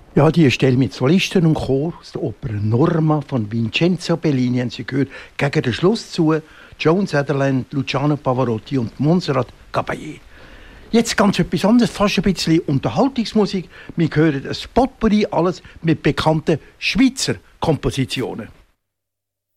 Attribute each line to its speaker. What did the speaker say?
Speaker 1: Ja, die Stelle mit Solisten und Chor aus der Oper Norma von Vincenzo Bellini haben Sie gehört. Gegen den Schluss zu Joan Sutherland, Luciano Pavarotti und Montserrat Caballé. Jetzt ganz etwas anderes, fast ein bisschen Unterhaltungsmusik. Wir hören ein Potpourri, alles mit bekannten Schweizer Kompositionen.